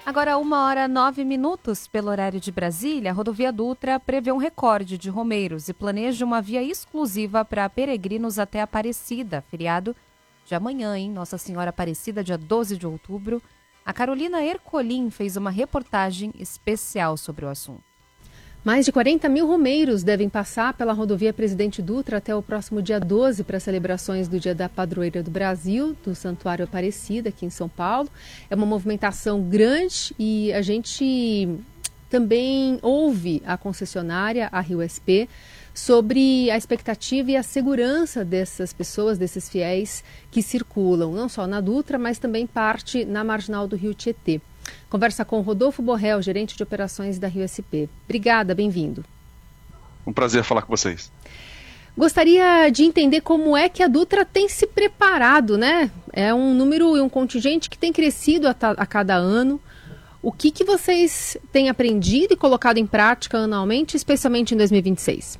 Agora, 1h09, pelo horário de Brasília, a rodovia Dutra prevê um recorde de romeiros e planeja uma via exclusiva para peregrinos até Aparecida, feriado de amanhã, hein? Nossa Senhora Aparecida, dia 12 de outubro. A Carolina Ercolim fez uma reportagem especial sobre o assunto. Mais de 40 mil romeiros devem passar pela rodovia Presidente Dutra até o próximo dia 12 para celebrações do Dia da Padroeira do Brasil, do Santuário Aparecida, aqui em São Paulo. É uma movimentação grande e a gente também ouve a concessionária, a RioSP, sobre a expectativa e a segurança dessas pessoas, desses fiéis que circulam, não só na Dutra, mas também parte na marginal do Rio Tietê. Conversa com Rodolfo Borrell, gerente de operações da RioSP. Obrigada, bem-vindo. Um prazer falar com vocês. Gostaria de entender como é que a Dutra tem se preparado, né? É um número e um contingente que tem crescido a cada ano. O que vocês têm aprendido e colocado em prática anualmente, especialmente em 2026?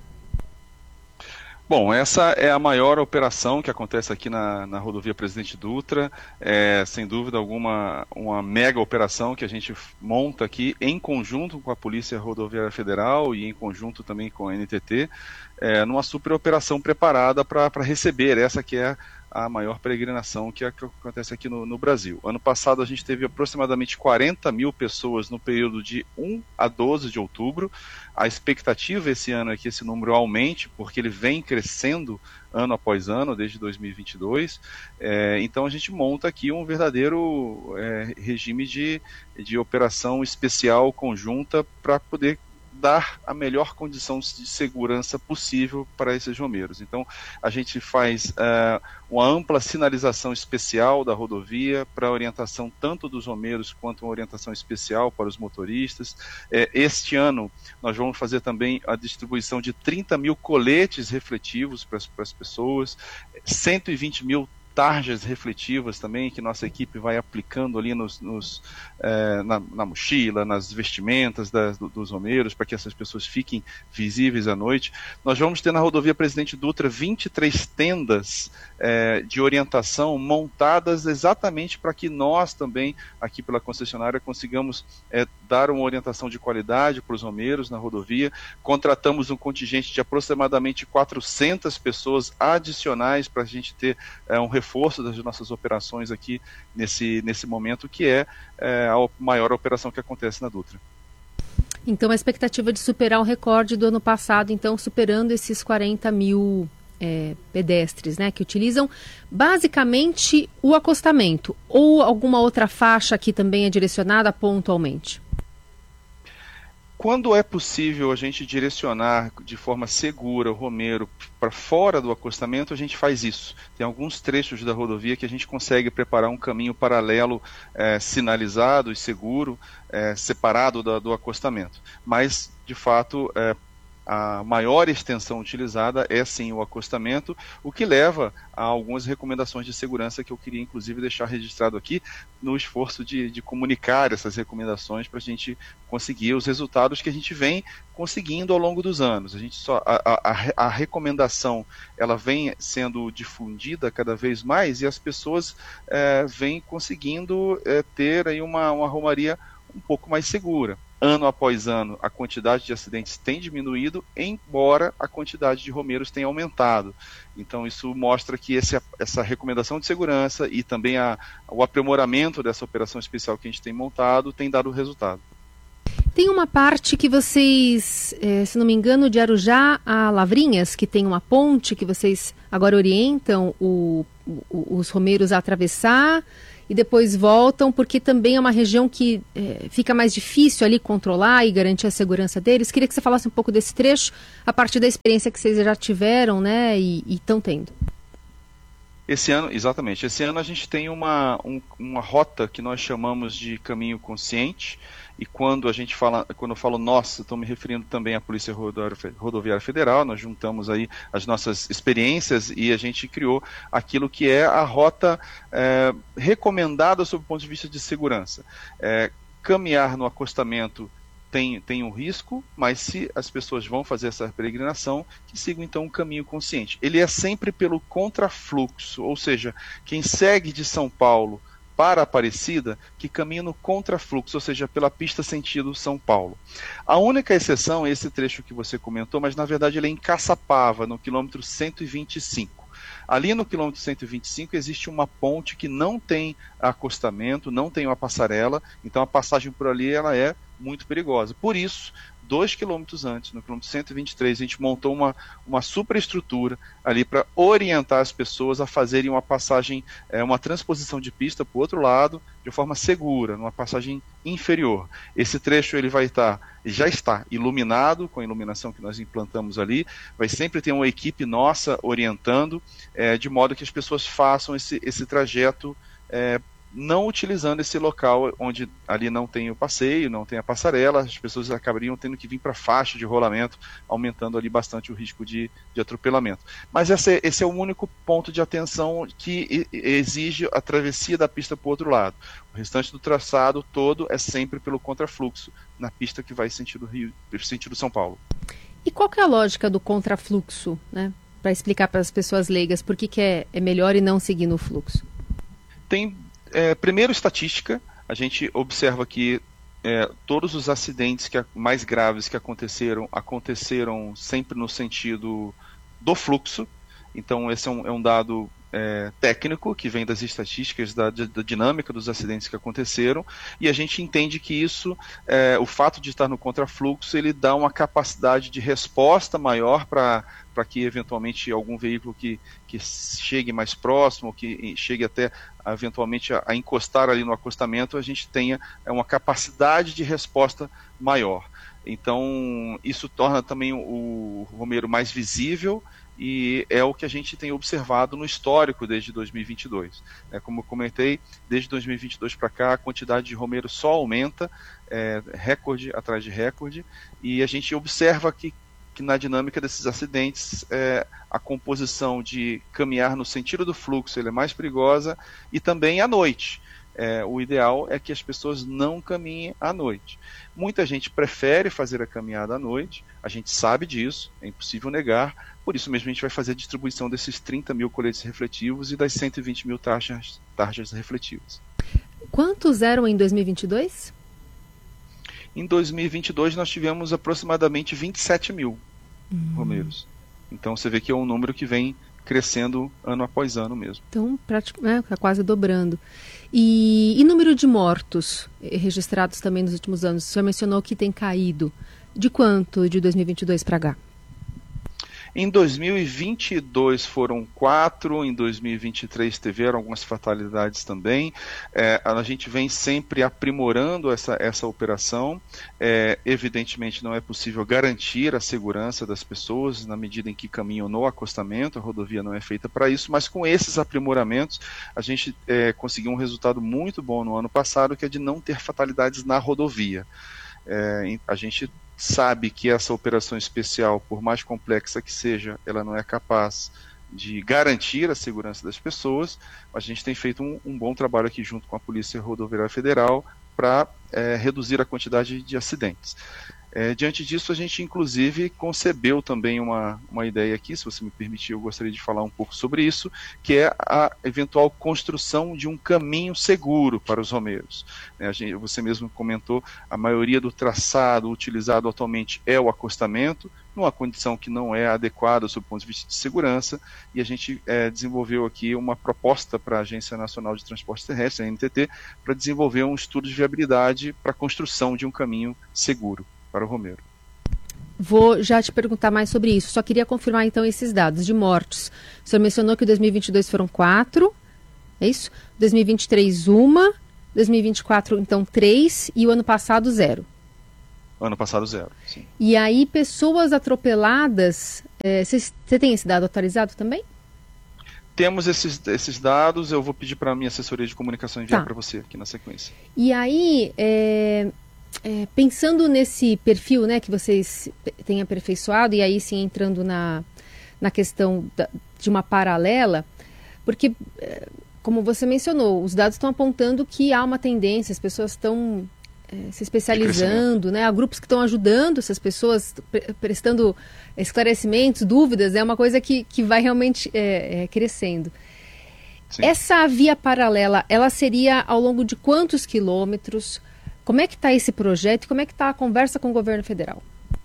Bom, essa é a maior operação que acontece aqui na rodovia Presidente Dutra, sem dúvida alguma uma mega operação que a gente monta aqui em conjunto com a Polícia Rodoviária Federal e em conjunto também com a NTT, numa super operação preparada para receber essa que é a maior peregrinação que acontece aqui no Brasil. Ano passado a gente teve aproximadamente 40 mil pessoas no período de 1 a 12 de outubro. A expectativa esse ano é que esse número aumente, porque ele vem crescendo ano após ano, desde 2022. Então a gente monta aqui um verdadeiro regime de operação especial conjunta para poder dar a melhor condição de segurança possível para esses romeiros. Então, a gente faz uma ampla sinalização especial da rodovia para orientação tanto dos romeiros quanto uma orientação especial para os motoristas. Este ano, nós vamos fazer também a distribuição de 30 mil coletes refletivos para as pessoas, 120 mil tarjas refletivas também, que nossa equipe vai aplicando ali na mochila, nas vestimentas dos romeiros, para que essas pessoas fiquem visíveis à noite. Nós vamos ter na rodovia Presidente Dutra 23 tendas de orientação montadas exatamente para que nós também, aqui pela concessionária, consigamos dar uma orientação de qualidade para os romeiros na rodovia. Contratamos um contingente de aproximadamente 400 pessoas adicionais para a gente ter um reforço das nossas operações aqui nesse momento, que é a maior operação que acontece na Dutra. Então, a expectativa de superar o recorde do ano passado, então superando esses 40 mil pedestres, né, que utilizam basicamente o acostamento, ou alguma outra faixa que também é direcionada pontualmente? Quando é possível a gente direcionar de forma segura o romeiro para fora do acostamento, a gente faz isso. Tem alguns trechos da rodovia que a gente consegue preparar um caminho paralelo sinalizado e seguro, separado do acostamento. Mas, de fato, a maior extensão utilizada é sim o acostamento, o que leva a algumas recomendações de segurança que eu queria inclusive deixar registrado aqui no esforço de comunicar essas recomendações para a gente conseguir os resultados que a gente vem conseguindo ao longo dos anos. A recomendação ela vem sendo difundida cada vez mais e as pessoas vêm conseguindo ter aí uma romaria um pouco mais segura. Ano após ano, a quantidade de acidentes tem diminuído, embora a quantidade de romeiros tenha aumentado. Então, isso mostra que essa recomendação de segurança e também o aprimoramento dessa operação especial que a gente tem montado tem dado resultado. Tem uma parte que vocês, se não me engano, de Arujá a Lavrinhas, que tem uma ponte que vocês agora orientam os romeiros a atravessar e depois voltam, porque também é uma região que fica mais difícil ali controlar e garantir a segurança deles. Queria que você falasse um pouco desse trecho, a partir da experiência que vocês já tiveram, né, e estão tendo. Esse ano, exatamente, esse ano a gente tem uma rota que nós chamamos de caminho consciente, e quando eu falo nós, estou me referindo também à Polícia Rodoviária Federal, nós juntamos aí as nossas experiências e a gente criou aquilo que é a rota recomendada sob o ponto de vista de segurança. Caminhar no acostamento tem um risco, mas se as pessoas vão fazer essa peregrinação, que sigam então um caminho consciente. Ele é sempre pelo contrafluxo, ou seja, quem segue de São Paulo para Aparecida que caminha no contrafluxo, ou seja, pela pista sentido São Paulo. A única exceção é esse trecho que você comentou, mas na verdade ele é em Caçapava, no quilômetro 125. Ali no quilômetro 125 existe uma ponte que não tem acostamento, não tem uma passarela, então a passagem por ali ela é muito perigosa. Por isso, 2 quilômetros antes, no quilômetro 123, a gente montou uma superestrutura ali para orientar as pessoas a fazerem uma passagem, uma transposição de pista para o outro lado, de forma segura, numa passagem inferior. Esse trecho ele já está iluminado, com a iluminação que nós implantamos ali, vai sempre ter uma equipe nossa orientando, de modo que as pessoas façam esse trajeto não utilizando esse local onde ali não tem o passeio, não tem a passarela, as pessoas acabariam tendo que vir para a faixa de rolamento, aumentando ali bastante o risco de atropelamento. Mas esse é o único ponto de atenção que exige a travessia da pista para o outro lado. O restante do traçado todo é sempre pelo contrafluxo, na pista que vai sentido Rio, sentido São Paulo. E qual que é a lógica do contrafluxo, né? Para explicar para as pessoas leigas por que é melhor e não seguir no fluxo? Primeiro, estatística. A gente observa que todos os acidentes mais graves que aconteceram sempre no sentido do fluxo. Então, esse é um dado técnico que vem das estatísticas da dinâmica dos acidentes que aconteceram, e a gente entende que isso, o fato de estar no contrafluxo, ele dá uma capacidade de resposta maior para que eventualmente algum veículo que chegue mais próximo, que chegue até eventualmente a encostar ali no acostamento, a gente tenha uma capacidade de resposta maior. Então isso torna também o romeiro mais visível, e é o que a gente tem observado no histórico desde 2022. Como eu comentei, desde 2022 para cá, a quantidade de romeiro só aumenta, recorde atrás de recorde, e a gente observa que na dinâmica desses acidentes, a composição de caminhar no sentido do fluxo ele é mais perigosa, e também à noite. O ideal é que as pessoas não caminhem à noite. Muita gente prefere fazer a caminhada à noite, a gente sabe disso, é impossível negar, por isso mesmo a gente vai fazer a distribuição desses 30 mil coletes refletivos e das 120 mil tarjas refletivas. Quantos eram em 2022? Em 2022 nós tivemos aproximadamente 27 mil romeiros. Então você vê que é um número que vem crescendo ano após ano mesmo. Então, está quase dobrando. E número de mortos registrados também nos últimos anos? O senhor mencionou que tem caído. De quanto de 2022 para cá? Em 2022 foram 4, em 2023 tiveram algumas fatalidades também. A gente vem sempre aprimorando essa operação. Evidentemente não é possível garantir a segurança das pessoas na medida em que caminham no acostamento, a rodovia não é feita para isso, mas com esses aprimoramentos a gente conseguiu um resultado muito bom no ano passado, que é de não ter fatalidades na rodovia. A gente sabe que essa operação especial, por mais complexa que seja, ela não é capaz de garantir a segurança das pessoas, mas a gente tem feito um bom trabalho aqui junto com a Polícia Rodoviária Federal para reduzir a quantidade de acidentes. Diante disso, a gente inclusive concebeu também uma ideia aqui, se você me permitir, eu gostaria de falar um pouco sobre isso, que é a eventual construção de um caminho seguro para os romeiros. Você mesmo comentou, a maioria do traçado utilizado atualmente é o acostamento, numa condição que não é adequada sob o ponto de vista de segurança, e a gente desenvolveu aqui uma proposta para a Agência Nacional de Transporte Terrestre, a ANTT, para desenvolver um estudo de viabilidade para a construção de um caminho seguro para o romeiro. Vou já te perguntar mais sobre isso. Só queria confirmar então esses dados de mortes. O senhor mencionou que em 2022 foram 4, é isso? 2023 1, 2024 então 3 e o ano passado 0. Ano passado 0, sim. E aí pessoas atropeladas, você tem esse dado atualizado também? Temos esses dados, eu vou pedir para a minha assessoria de comunicação enviar para você aqui na sequência. E aí, pensando nesse perfil, né, que vocês têm aperfeiçoado, e aí sim entrando na questão de uma paralela, porque, como você mencionou, os dados estão apontando que há uma tendência, as pessoas estão se especializando, né, há grupos que estão ajudando essas pessoas, prestando esclarecimentos, dúvidas, é uma coisa que vai realmente crescendo. Sim. Essa via paralela, ela seria ao longo de quantos quilômetros? Como é que está esse projeto e como é que está a conversa com o governo federal?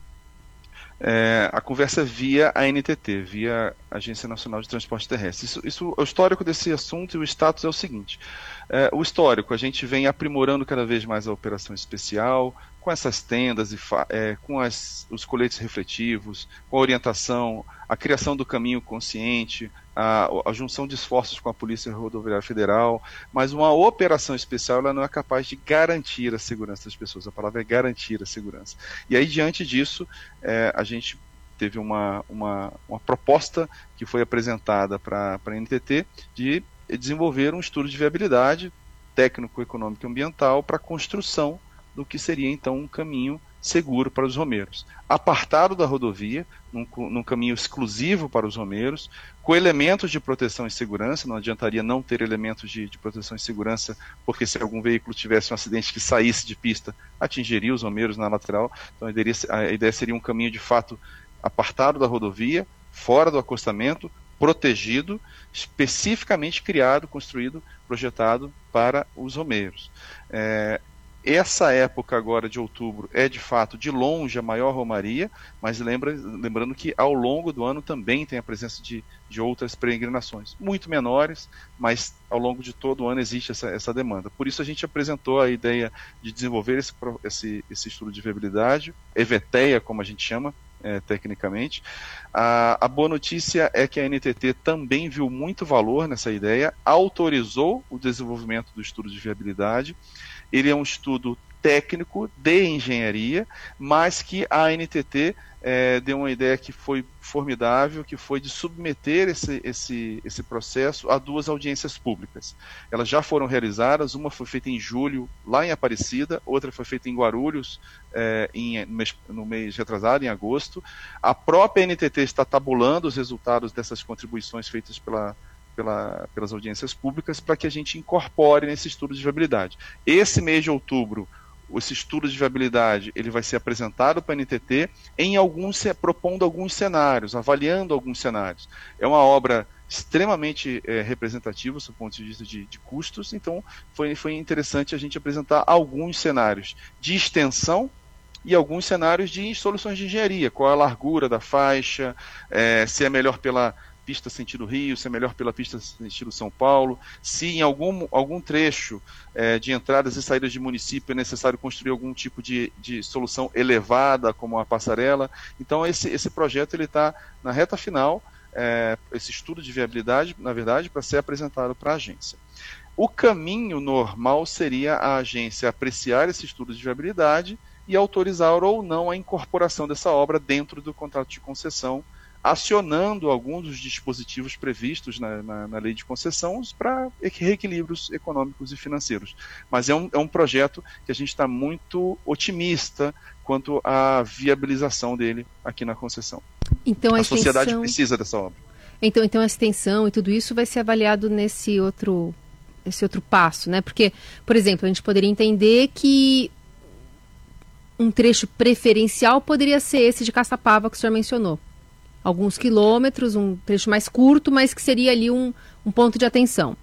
A conversa via a ANTT, via a Agência Nacional de Transporte Terrestre. O histórico desse assunto e o status é o seguinte. O histórico, a gente vem aprimorando cada vez mais a operação especial, com essas tendas, com os coletes refletivos, com a orientação, a criação do caminho consciente, a junção de esforços com a Polícia Rodoviária Federal, mas uma operação especial ela não é capaz de garantir a segurança das pessoas. A palavra é garantir a segurança. E aí, diante disso, a gente teve uma proposta que foi apresentada para a NTT de desenvolver um estudo de viabilidade técnico, econômico e ambiental para a construção do que seria então um caminho seguro para os romeiros, apartado da rodovia, num caminho exclusivo para os romeiros, com elementos de proteção e segurança. Não adiantaria não ter elementos de proteção e segurança, porque se algum veículo tivesse um acidente que saísse de pista, atingiria os romeiros na lateral. Então a ideia seria um caminho de fato apartado da rodovia, fora do acostamento, protegido, especificamente criado, construído, projetado para os romeiros. Essa época agora de outubro é de fato de longe a maior romaria, mas lembrando que ao longo do ano também tem a presença de outras peregrinações, muito menores, mas ao longo de todo o ano existe essa demanda. Por isso a gente apresentou a ideia de desenvolver esse estudo de viabilidade, EVTEA, como a gente chama tecnicamente. A boa notícia é que a NTT também viu muito valor nessa ideia, autorizou o desenvolvimento do estudo de viabilidade. Ele é um estudo técnico de engenharia, mas que a ANTT deu uma ideia que foi formidável, que foi de submeter esse processo a 2 audiências públicas. Elas já foram realizadas, uma foi feita em julho, lá em Aparecida, outra foi feita em Guarulhos, no mês retrasado, em agosto. A própria ANTT está tabulando os resultados dessas contribuições feitas pelas audiências públicas para que a gente incorpore nesse estudo de viabilidade. Esse mês de outubro, esse estudo de viabilidade ele vai ser apresentado para a NTT propondo alguns cenários, avaliando alguns cenários. É uma obra extremamente representativa do ponto de vista de custos, então foi interessante a gente apresentar alguns cenários de extensão e alguns cenários de soluções de engenharia, qual é a largura da faixa, se é melhor pela pista sentido Rio, se é melhor pela pista sentido São Paulo, se em algum trecho de entradas e saídas de município é necessário construir algum tipo de solução elevada, como a passarela. Então esse projeto está na reta final, esse estudo de viabilidade, na verdade, para ser apresentado para a agência. O caminho normal seria a agência apreciar esse estudo de viabilidade e autorizar ou não a incorporação dessa obra dentro do contrato de concessão, acionando alguns dos dispositivos previstos na lei de concessões para reequilíbrios econômicos e financeiros. Mas é um projeto que a gente está muito otimista quanto à viabilização dele aqui na concessão. Então, a sociedade precisa dessa obra. Então a extensão e tudo isso vai ser avaliado nesse outro passo, né? Porque, por exemplo, a gente poderia entender que um trecho preferencial poderia ser esse de Caçapava que o senhor mencionou. Alguns quilômetros, um trecho mais curto, mas que seria ali um ponto de atenção.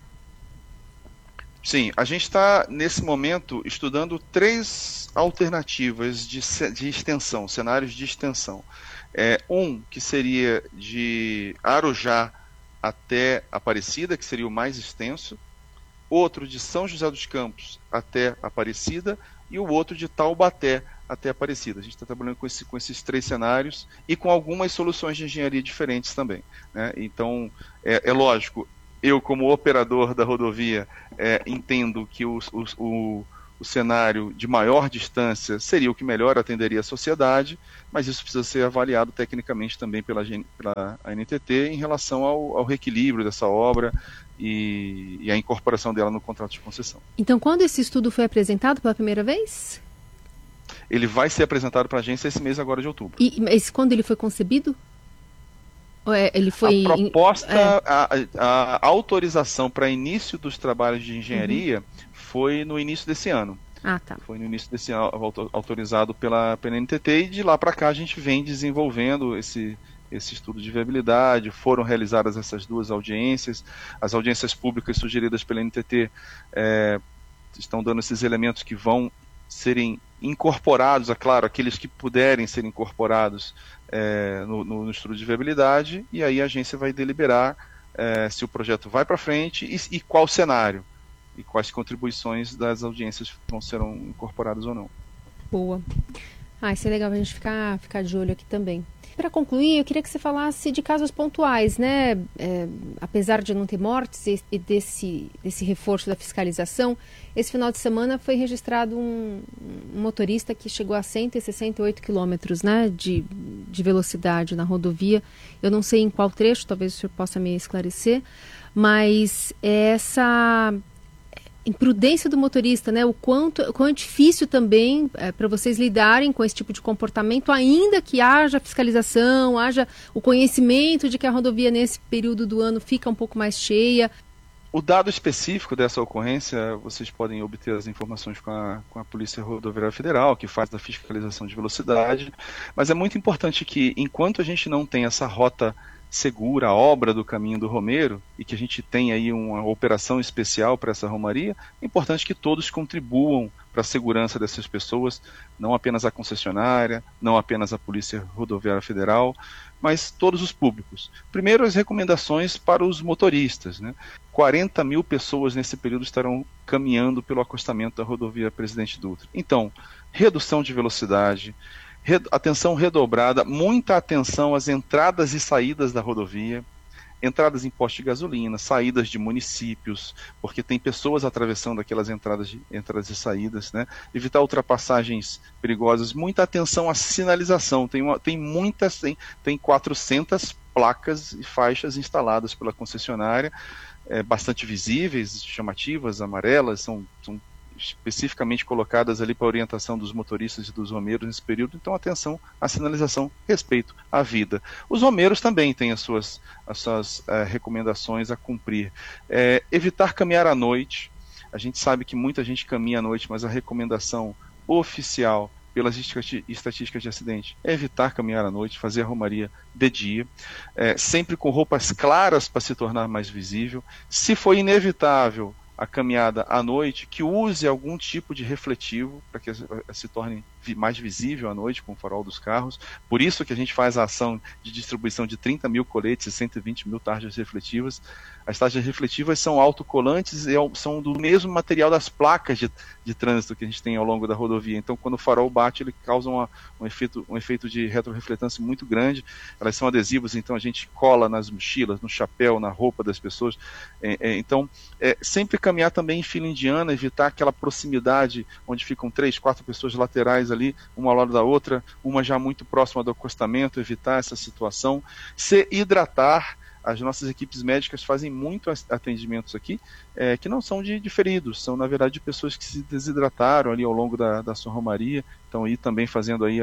Sim, a gente está, nesse momento, estudando 3 alternativas de extensão, cenários de extensão. Um que seria de Arujá até Aparecida, que seria o mais extenso. Outro de São José dos Campos até Aparecida. E o outro de Taubaté até Aparecida. A gente está trabalhando com esses 3 cenários e com algumas soluções de engenharia diferentes também, né? Então, é lógico, eu como operador da rodovia entendo que o cenário de maior distância seria o que melhor atenderia a sociedade, mas isso precisa ser avaliado tecnicamente também pela ANTT em relação ao reequilíbrio dessa obra e a incorporação dela no contrato de concessão. Então, quando esse estudo foi apresentado pela primeira vez? Ele vai ser apresentado para a agência esse mês agora de outubro. Mas quando ele foi concebido? Ele foi... A proposta, a autorização para início dos trabalhos de engenharia foi no início desse ano. Ah, tá. Foi no início desse ano autorizado pela NTT e de lá para cá a gente vem desenvolvendo esse esse estudo de viabilidade, foram realizadas essas 2 audiências, as audiências públicas sugeridas pela NTT estão dando esses elementos que vão serem incorporados, é claro, aqueles que puderem ser incorporados no estudo de viabilidade, e aí a agência vai deliberar se o projeto vai para frente e qual cenário, e quais contribuições das audiências serão incorporadas ou não. Boa. Isso é legal a gente ficar de olho aqui também. Para concluir, eu queria que você falasse de casos pontuais, né? Apesar de não ter mortes e desse reforço da fiscalização, esse final de semana foi registrado um motorista que chegou a 168 quilômetros, né, de velocidade na rodovia. Eu não sei em qual trecho, talvez o senhor possa me esclarecer, mas essa imprudência do motorista, né? O quão difícil também para vocês lidarem com esse tipo de comportamento, ainda que haja fiscalização, haja o conhecimento de que a rodovia nesse período do ano fica um pouco mais cheia. O dado específico dessa ocorrência, vocês podem obter as informações com a Polícia Rodoviária Federal, que faz a fiscalização de velocidade, mas é muito importante que, enquanto a gente não tem essa rota segura, a obra do caminho do Romeiro, e que a gente tem aí uma operação especial para essa romaria, é importante que todos contribuam para a segurança dessas pessoas, não apenas a concessionária, não apenas a Polícia Rodoviária Federal, mas todos os públicos. Primeiro, as recomendações para os motoristas, né? 40 mil pessoas nesse período estarão caminhando pelo acostamento da rodovia Presidente Dutra. Então, redução de velocidade, atenção redobrada, muita atenção às entradas e saídas da rodovia, entradas em posto de gasolina, saídas de municípios, porque tem pessoas atravessando aquelas entradas e saídas, né? Evitar ultrapassagens perigosas, muita atenção à sinalização, tem 400 placas e faixas instaladas pela concessionária, bastante visíveis, chamativas, amarelas, são especificamente colocadas ali para a orientação dos motoristas e dos romeiros nesse período. Então, atenção à sinalização, respeito à vida. Os romeiros também têm as suas recomendações a cumprir. Evitar caminhar à noite. A gente sabe que muita gente caminha à noite, mas a recomendação oficial pelas estatísticas de acidente é evitar caminhar à noite, fazer a romaria de dia, sempre com roupas claras para se tornar mais visível. Se for inevitável a caminhada à noite, que use algum tipo de refletivo para que se torne mais visível à noite com o farol dos carros. Por isso que a gente faz a ação de distribuição de 30 mil coletes e 120 mil tarjas refletivas. As tarjas refletivas são autocolantes e são do mesmo material das placas de trânsito que a gente tem ao longo da rodovia. Então, quando o farol bate, ele causa um efeito de retrorefletância muito grande. Elas são adesivas, então a gente cola nas mochilas, no chapéu, na roupa das pessoas. Então, sempre caminhar também em fila indiana, evitar aquela proximidade onde ficam 3, 4 pessoas laterais ali, uma ao lado da outra, uma já muito próxima do acostamento, evitar essa situação. Se hidratar. As nossas equipes médicas fazem muitos atendimentos aqui, que não são de feridos, são na verdade de pessoas que se desidrataram ali ao longo da sua romaria, então aí também fazendo aí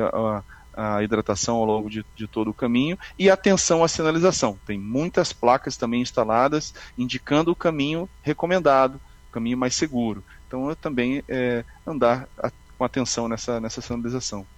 a hidratação ao longo de todo o caminho, e atenção à sinalização. Tem muitas placas também instaladas indicando o caminho recomendado, o caminho mais seguro. Então também andar com atenção nessa sinalização.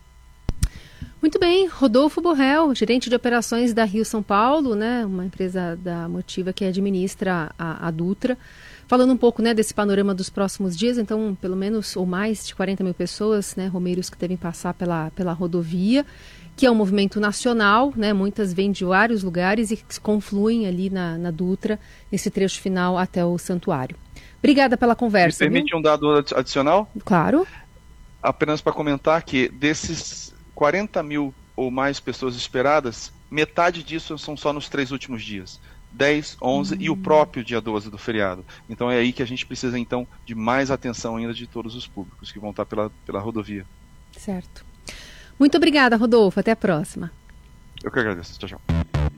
Muito bem, Rodolfo Borrell, gerente de operações da Rio São Paulo, né, uma empresa da Motiva que administra a Dutra, falando um pouco, né, desse panorama dos próximos dias. Então, pelo menos ou mais de 40 mil pessoas, né, romeiros que devem passar pela rodovia, que é um movimento nacional, né, muitas vêm de vários lugares e que confluem ali na Dutra, nesse trecho final até o santuário. Obrigada pela conversa. Me permite um dado adicional? Claro. Apenas para comentar que desses 40 mil ou mais pessoas esperadas, metade disso são só nos 3 últimos dias. 10, 11 e o próprio dia 12 do feriado. Então é aí que a gente precisa então de mais atenção ainda de todos os públicos que vão estar pela rodovia. Certo. Muito obrigada, Rodolfo. Até a próxima. Eu que agradeço. Tchau, tchau.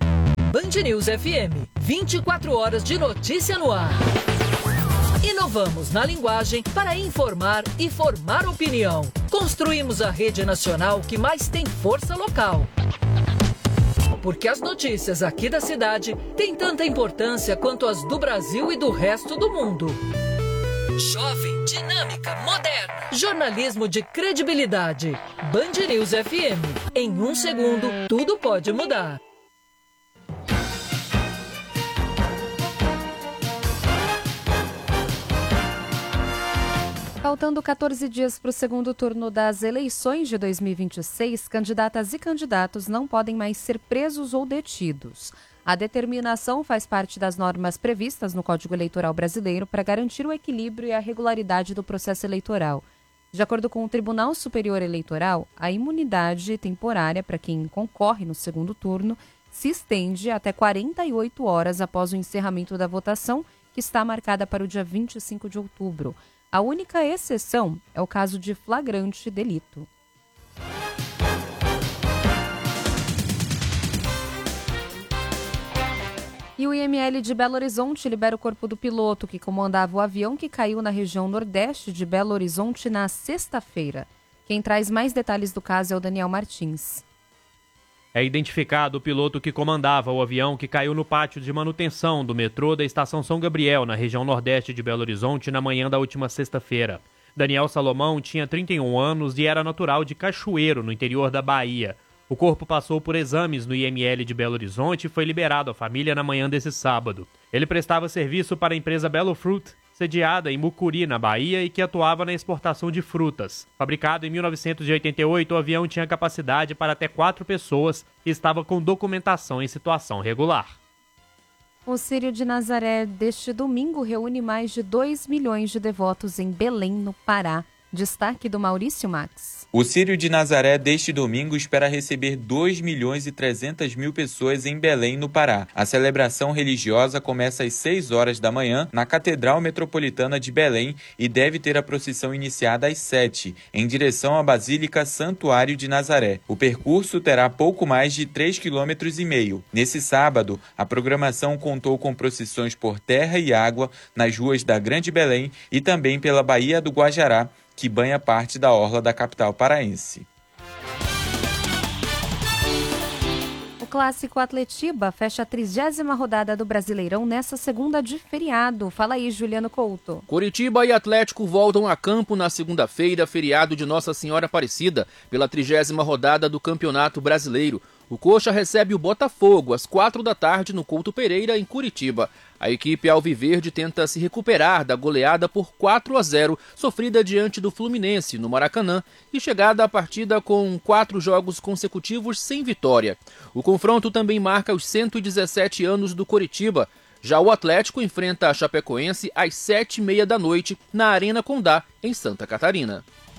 Band News FM. 24 horas de notícia no ar. Inovamos na linguagem para informar e formar opinião. Construímos a rede nacional que mais tem força local. Porque as notícias aqui da cidade têm tanta importância quanto as do Brasil e do resto do mundo. Jovem, dinâmica, moderna. Jornalismo de credibilidade. Band News FM. Em 1 segundo, tudo pode mudar. Faltando 14 dias para o segundo turno das eleições de 2026, candidatas e candidatos não podem mais ser presos ou detidos. A determinação faz parte das normas previstas no Código Eleitoral Brasileiro para garantir o equilíbrio e a regularidade do processo eleitoral. De acordo com o Tribunal Superior Eleitoral, a imunidade temporária para quem concorre no segundo turno se estende até 48 horas após o encerramento da votação, que está marcada para o dia 25 de outubro. A única exceção é o caso de flagrante delito. E o IML de Belo Horizonte libera o corpo do piloto que comandava o avião que caiu na região nordeste de Belo Horizonte na sexta-feira. Quem traz mais detalhes do caso é o Daniel Martins. É identificado o piloto que comandava o avião que caiu no pátio de manutenção do metrô da Estação São Gabriel, na região nordeste de Belo Horizonte, na manhã da última sexta-feira. Daniel Salomão tinha 31 anos e era natural de Cachoeiro, no interior da Bahia. O corpo passou por exames no IML de Belo Horizonte e foi liberado à família na manhã desse sábado. Ele prestava serviço para a empresa Belo Fruit, sediada em Mucuri, na Bahia, e que atuava na exportação de frutas. Fabricado em 1988, o avião tinha capacidade para até 4 pessoas e estava com documentação em situação regular. O Círio de Nazaré deste domingo reúne mais de 2 milhões de devotos em Belém, no Pará. Destaque do Maurício Max. O Círio de Nazaré deste domingo espera receber 2.300.000 pessoas em Belém, no Pará. A celebração religiosa começa às 6 horas da manhã na Catedral Metropolitana de Belém e deve ter a procissão iniciada às 7, em direção à Basílica Santuário de Nazaré. O percurso terá pouco mais de 3,5 km. Nesse sábado, a programação contou com procissões por terra e água nas ruas da Grande Belém e também pela Baía do Guajará, que banha parte da orla da capital paraense. O clássico Atletiba fecha a 30ª rodada do Brasileirão nessa segunda de feriado. Fala aí, Juliano Couto. Coritiba e Atlético voltam a campo na segunda-feira, feriado de Nossa Senhora Aparecida, pela 30ª rodada do Campeonato Brasileiro. O Coxa recebe o Botafogo às 4 da tarde no Couto Pereira, em Curitiba. A equipe alviverde tenta se recuperar da goleada por 4-0 sofrida diante do Fluminense no Maracanã e chegada à partida com 4 jogos consecutivos sem vitória. O confronto também marca os 117 anos do Coritiba. Já o Atlético enfrenta a Chapecoense às 7h30 da noite na Arena Condá, em Santa Catarina.